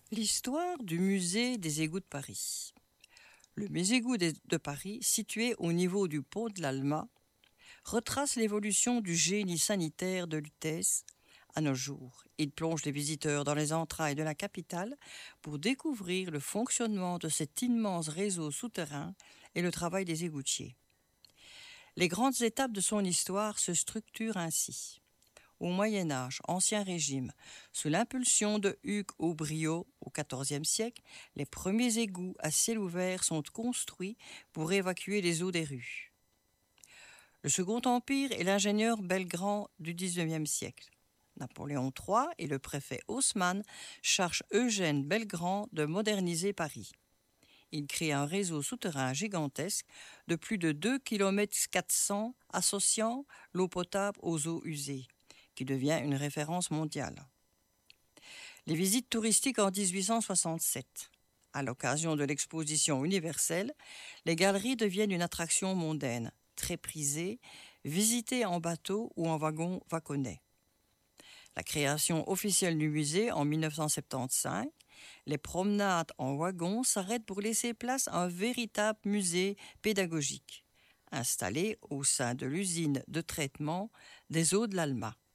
L'histoire du musée des égouts de Paris. Le musée de Paris, situé au niveau du pont de l'Alma, retrace l'évolution du génie sanitaire de Lutèce à nos jours. Il plonge les visiteurs dans les entrailles de la capitale pour découvrir le fonctionnement de cet immense réseau souterrain et le travail des égoutiers. Les grandes étapes de son histoire se structurent ainsi. Au Moyen Âge, Ancien Régime, sous l'impulsion de Hugues Aubriot au XIVe siècle, les premiers égouts à ciel ouvert sont construits pour évacuer les eaux des rues. Le Second Empire est l'ingénieur Belgrand du XIXe siècle. Napoléon III et le préfet Haussmann chargent Eugène Belgrand de moderniser Paris. Il crée un réseau souterrain gigantesque de plus de 2,4 km associant l'eau potable aux eaux usées, qui devient une référence mondiale. Les visites touristiques en 1867. À l'occasion de l'exposition universelle, les galeries deviennent une attraction mondaine, très prisée, visitée en bateau ou en wagon wagonnet. La création officielle du musée en 1975, les promenades en wagon s'arrêtent pour laisser place à un véritable musée pédagogique, installé au sein de l'usine de traitement des eaux de l'Alma.